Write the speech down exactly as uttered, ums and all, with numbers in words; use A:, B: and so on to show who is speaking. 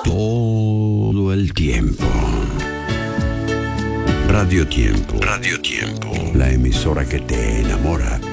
A: todo el tiempo. Radio Tiempo. Radio Tiempo. La emisora que te enamora